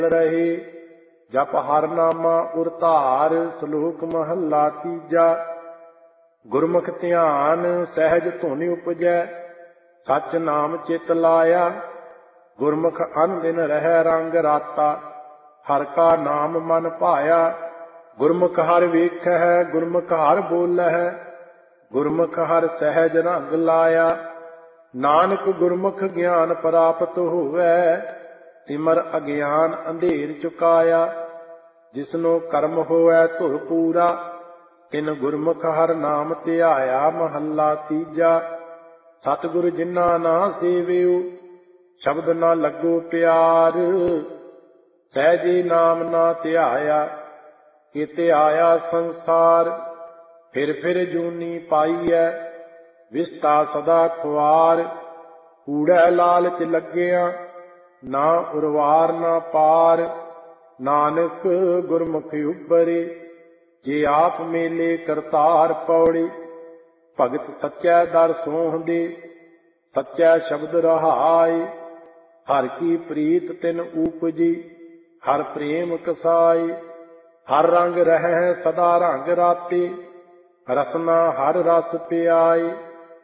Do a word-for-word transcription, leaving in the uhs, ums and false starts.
ਰਹੇ। ਜਪ ਹਰ ਨਾਮਾ ਉਰ ਧਾਰ, ਸਲੋਕ ਮਹੱਲਾ ਤੀਜਾ। ਗੁਰਮੁਖ ਧਿਆਨ ਸਹਿਜ ਧੁਨ ਉਪਜੈ, ਸਚ ਨਾਮ ਚਿਤ ਲਾਇਆ। ਗੁਰਮੁਖ ਅਨ ਦਿਨ ਰਹਿ ਰੰਗ ਰਾਤਾ, ਹਰ ਕਾ ਨਾਮ ਮਨ ਭਾਇਆ। ਗੁਰਮੁਖ ਹਰਿ ਵੇਖੈ, ਗੁਰਮੁਖ ਹਰਿ ਬੋਲੈ, ਗੁਰਮੁਖ ਹਰਿ ਸਹਿਜ ਰੰਗ ਲਾਇਆ। ਨਾਨਕ ਗੁਰਮੁਖ ਗਿਆਨ ਪ੍ਰਾਪਤ ਹੋਵੈ, ਤਿਮਰ ਅਗਿਆਨ ਅੰਧੇਰ ਚੁਕਾਇਆ। ਜਿਸਨੋ ਕਰਮ ਹੋਵੈ ਧੁਰ ਪੂਰਾ, ਤਿਨ ਗੁਰਮੁਖ ਹਰਿ ਨਾਮ ਧਿਆਇਆ। ਮਹੱਲਾ ਤੀਜਾ। ਸਤਿਗੁਰ ਜਿਨਾ ਨਾ ਸੇਵਿਓ, ਸ਼ਬਦ ਨਾ ਲੱਗੋ ਪਿਆਰ। ਸਹਿਜੇ ਨਾਮ ਨਾ ਧਿਆਇਆ, ਕਿਤੇ ਆਇਆ ਸੰਸਾਰ। ਫਿਰ ਫਿਰ ਜੂਨੀ ਪਾਈਐ, ਵਿਸਤਾ ਸਦਾ ਖੁਆਰ। ਕੂੜੈ ਲਾਲਚ ਲੱਗਿਆ, ਨਾ ਉਰਵਾਰ ਨਾ ਪਾਰ। ਨਾਨਕ ਗੁਰਮੁਖ ਉਬਰੇ, ਜੇ ਆਪ ਮੇਲੇ ਕਰਤਾਰ। ਪੌੜੀ। ਭਗਤ ਸੱਚੈ ਦਰ ਸੋਹੰਦੇ, ਸੱਚੈ ਸ਼ਬਦ ਰਹਾਏ। ਹਰ ਕੀ ਪ੍ਰੀਤ ਤਿਨ ਊਪਜੀ, ਹਰ ਪ੍ਰੇਮ ਕਸਾਏ। ਹਰ ਰੰਗ ਰਹਿ ਸਦਾ ਰੰਗ ਰਾਤੇ, ਰਸਨਾ ਹਰ ਰਸ ਪਿਆਏ।